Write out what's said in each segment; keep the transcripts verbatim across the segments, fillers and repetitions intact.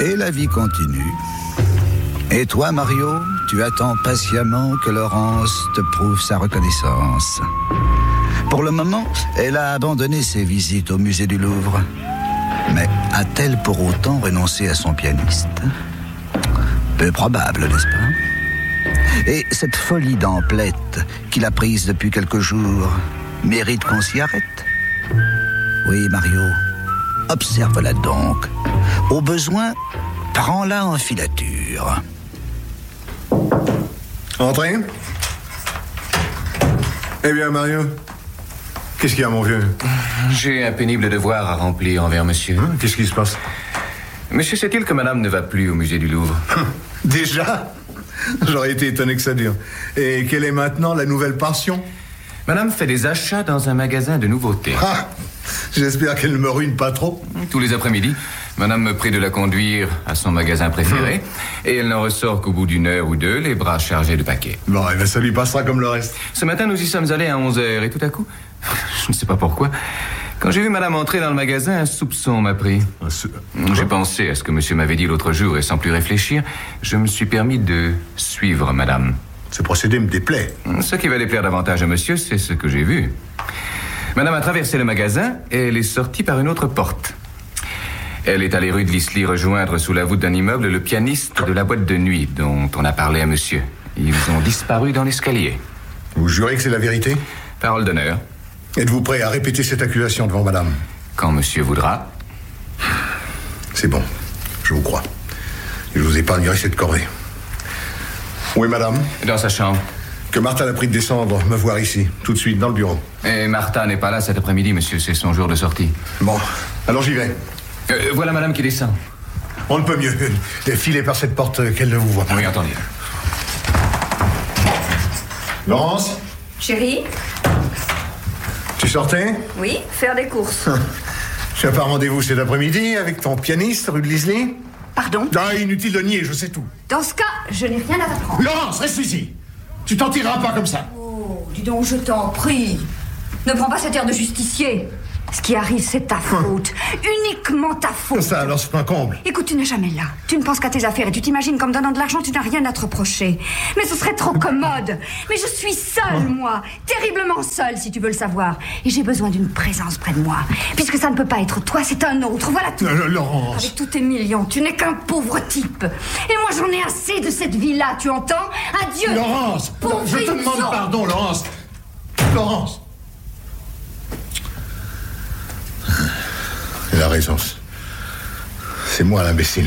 Et la vie continue. Et toi, Mario, tu attends patiemment que Laurence te prouve sa reconnaissance. Pour le moment, elle a abandonné ses visites au musée du Louvre. Mais a-t-elle pour autant renoncé à son pianiste? Peu probable, n'est-ce pas? Et cette folie d'emplette qu'il a prise depuis quelques jours mérite qu'on s'y arrête? Oui, Mario, observe-la donc. Au besoin, prends-la en filature. Entrez. Eh bien, Mario, qu'est-ce qu'il y a, mon vieux? J'ai un pénible devoir à remplir envers monsieur. Hein, qu'est-ce qui se passe? Monsieur sait-il que madame ne va plus au musée du Louvre? Déjà? J'aurais été étonné que ça dure. Et quelle est maintenant la nouvelle passion? Madame fait des achats dans un magasin de nouveautés. Ah, j'espère qu'elle ne me ruine pas trop. Tous les après-midi, madame me prie de la conduire à son magasin préféré. Mmh. Et elle n'en ressort qu'au bout d'une heure ou deux, les bras chargés de paquets. Bon, eh bien, ça lui passera comme le reste. Ce matin, nous y sommes allés à onze heures et tout à coup, je ne sais pas pourquoi, quand j'ai vu madame entrer dans le magasin, un soupçon m'a pris. Un sou... J'ai pensé à ce que monsieur m'avait dit l'autre jour et sans plus réfléchir, je me suis permis de suivre madame. Ce procédé me déplaît. Ce qui va déplaire davantage à monsieur, c'est ce que j'ai vu. Madame a traversé le magasin et elle est sortie par une autre porte. Elle est allée rue de l'Isly rejoindre sous la voûte d'un immeuble le pianiste de la boîte de nuit dont on a parlé à monsieur. Ils ont disparu dans l'escalier. Vous jurez que c'est la vérité? Parole d'honneur. Êtes-vous prêt à répéter cette accusation devant madame? Quand monsieur voudra. C'est bon, je vous crois. Je vous épargnerai cette corvée. Où est madame? Dans sa chambre. Que Martha l'a pris de descendre me voir ici, tout de suite, dans le bureau. Et Martha n'est pas là cet après-midi, monsieur, c'est son jour de sortie. Bon, alors j'y vais. Euh, voilà madame qui descend. On ne peut mieux. Filez par cette porte qu'elle ne vous voit pas. Oui, attendez. Laurence? Chérie? Tu sortais? Oui, faire des courses. Tu n'as pas rendez-vous cet après-midi avec ton pianiste, rue de l'Isly? Pardon? Ah, inutile de nier, je sais tout. Dans ce cas, je n'ai rien à t'apprendre. Laurence, reste ici. Tu t'en tireras pas comme ça. Oh, dis donc, je t'en prie. Ne prends pas cet air de justicier. Ce qui arrive, c'est ta faute. Uniquement ta faute. Ça, alors, c'est un comble. Écoute, tu n'es jamais là. Tu ne penses qu'à tes affaires et tu t'imagines qu'en me donnant de l'argent, tu n'as rien à te reprocher. Mais ce serait trop commode. Mais je suis seule, moi. Terriblement seule, si tu veux le savoir. Et j'ai besoin d'une présence près de moi. Puisque ça ne peut pas être toi, c'est un autre. Voilà tout. Euh, Laurence. Avec tous tes millions, tu n'es qu'un pauvre type. Et moi, j'en ai assez de cette vie-là, tu entends? Adieu. Laurence. Pauvre Je te idiot. demande pardon, Laurence. Laurence. Elle a raison. C'est moi l'imbécile.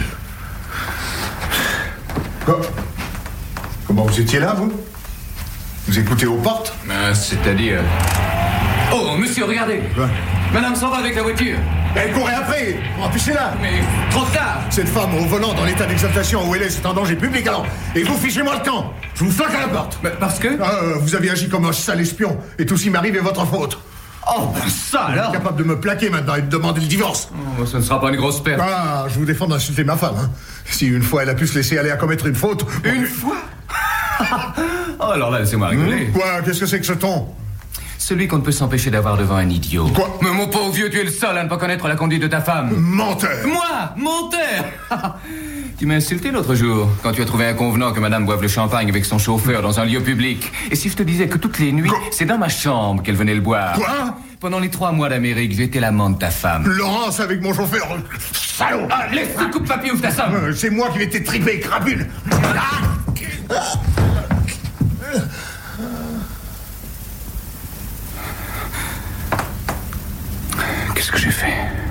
Quoi? Comment vous étiez là, vous? Vous écoutez aux portes? Euh, C'est-à-dire... Oh, monsieur, regardez. Ouais. Madame s'en va avec la voiture. Elle courait après. Empêchez-la. Mais trop tard. Cette femme au volant dans l'état d'exaltation où elle est, c'est un danger public, alors. Et vous fichez-moi le camp. Je vous flaque à la porte. Mais parce que... Euh, vous avez agi comme un sale espion. Et tout ce qui m'arrive est votre faute. Oh, ben ça alors. Vous êtes capable de me plaquer maintenant et de demander le divorce. Oh, ce ne sera pas une grosse perte. Ah, je vous défends d'insulter ma femme. Hein. Si une fois elle a pu se laisser aller à commettre une faute... Une bon, fois. Oh, alors là, laissez-moi rigoler. Quoi? Qu'est-ce que c'est que ce ton? Celui qu'on ne peut s'empêcher d'avoir devant un idiot. Quoi? Mais mon pauvre vieux, tu es le seul à ne pas connaître la conduite de ta femme. Menteur. Moi, menteur. Tu m'as insulté l'autre jour, quand tu as trouvé inconvenant que madame boive le champagne avec son chauffeur dans un lieu public. Et si je te disais que toutes les nuits, Quoi? c'est dans ma chambre qu'elle venait le boire. Quoi? Pendant les trois mois d'Amérique, j'étais l'amant de ta femme. Laurence avec mon chauffeur. Salaud. Ah, laisse ce coupe-papier, ouvre ta somme. Euh, c'est moi qui vais t'étriper, crapule. Ah. Qu'est-ce que j'ai fait?